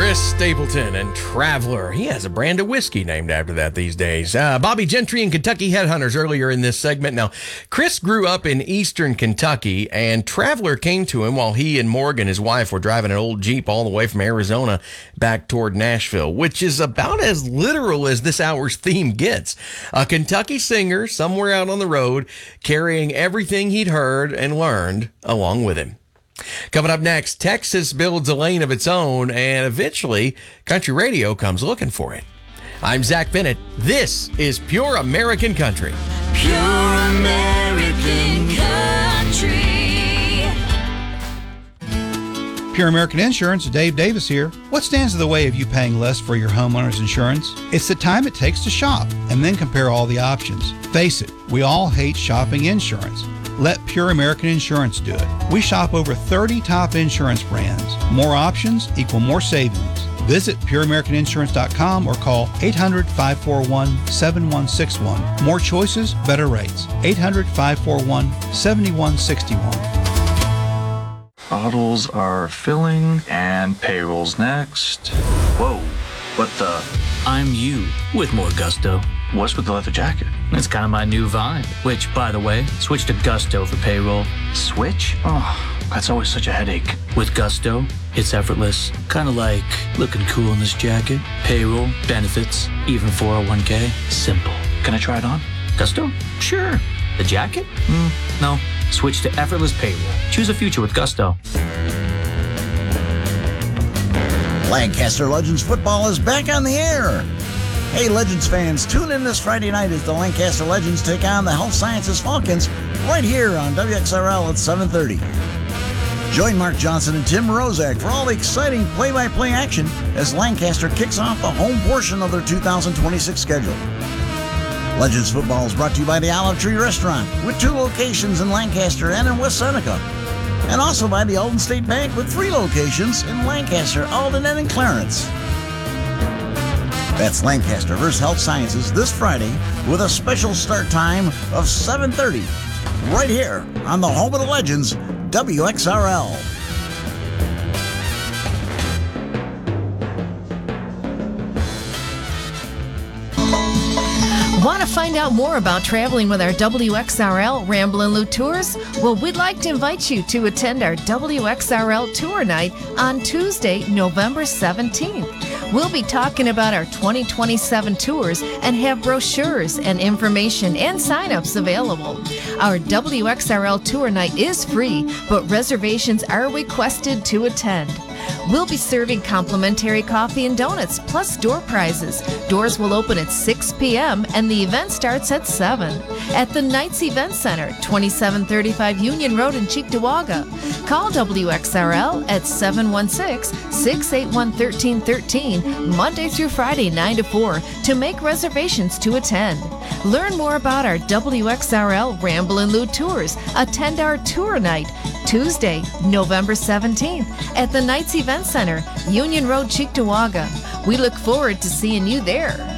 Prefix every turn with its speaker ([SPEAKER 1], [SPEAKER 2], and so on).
[SPEAKER 1] Chris Stapleton and Traveler. He has a brand of whiskey named after that these days. Bobby Gentry and Kentucky Headhunters earlier in this segment. Now, Chris grew up in eastern Kentucky, and Traveler came to him while he and Morgan, his wife, were driving an old Jeep all the way from Arizona back toward Nashville, which is about as literal as this hour's theme gets. A Kentucky singer somewhere out on the road carrying everything he'd heard and learned along with him. Coming up next, Texas builds a lane of its own, and eventually, country radio comes looking for it. I'm Zach Bennett. This is Pure American Country.
[SPEAKER 2] Pure American Country.
[SPEAKER 3] Pure American Insurance, Dave Davis here. What stands in the way of you paying less for your homeowner's insurance? It's the time it takes to shop and then compare all the options. Face it, we all hate shopping insurance. Let Pure American Insurance do it. We shop over 30 top insurance brands. More options equal more savings. Visit pureamericaninsurance.com or call 800-541-7161. More choices, better rates. 800-541-7161.
[SPEAKER 4] Bottles are filling and payroll's next. Whoa, what the?
[SPEAKER 5] I'm you with more gusto.
[SPEAKER 4] What's with the leather jacket?
[SPEAKER 5] It's kind of my new vibe. Which, by the way, switch to Gusto for payroll.
[SPEAKER 4] Switch? Oh, that's always such a headache.
[SPEAKER 5] With Gusto, it's effortless. Kind of like looking cool in this jacket. Payroll, benefits, even 401k. Simple.
[SPEAKER 4] Can I try it on?
[SPEAKER 5] Gusto? Sure. The jacket? No. Switch to effortless payroll. Choose a future with Gusto.
[SPEAKER 6] Lancaster Legends football is back on the air. Hey, Legends fans, tune in this Friday night as the Lancaster Legends take on the Health Sciences Falcons right here on WXRL at 7:30. Join Mark Johnson and Tim Rozak for all the exciting play-by-play action as Lancaster kicks off the home portion of their 2026 schedule. Legends football is brought to you by the Olive Tree Restaurant with 2 locations in Lancaster and in West Seneca. And also by the Alden State Bank with 3 locations in Lancaster, Alden, and in Clarence. That's Lancaster vs. Health Sciences this Friday with a special start time of 7:30 right here on the home of the Legends, WXRL.
[SPEAKER 7] Want to find out more about traveling with our WXRL Ramblin' Lou Tours? Well, we'd like to invite you to attend our WXRL Tour Night on Tuesday, November 17th. We'll be talking about our 2027 tours and have brochures and information and signups available. Our WXRL Tour Night is free, but reservations are requested to attend. We'll be serving complimentary coffee and donuts, plus door prizes. Doors will open at 6 p.m. and the event starts at 7 at the Knights Event Center, 2735 Union Road in Cheektowaga. Call WXRL at 716-681-1313, Monday through Friday, 9 to 4, to make reservations to attend. Learn more about our WXRL Ramblin' Lou Tours. Attend our tour night Tuesday, November 17th at the Knights Event Center, Union Road, Cheektowaga. We look forward to seeing you there.